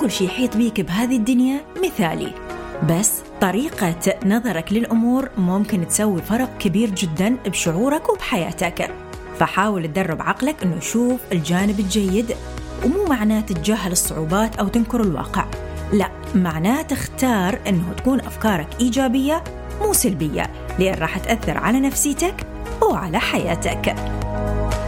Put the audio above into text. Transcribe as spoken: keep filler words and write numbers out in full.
كل شيء يحيط بيك بهذه الدنيا مثالي، بس طريقة نظرك للأمور ممكن تسوي فرق كبير جدا بشعورك وبحياتك. فحاول تدرب عقلك أنه يشوف الجانب الجيد، ومو معناه تتجاهل الصعوبات أو تنكر الواقع، لا، معناه تختار أنه تكون أفكارك إيجابية مو سلبية، لأن راح تأثر على نفسيتك وعلى حياتك.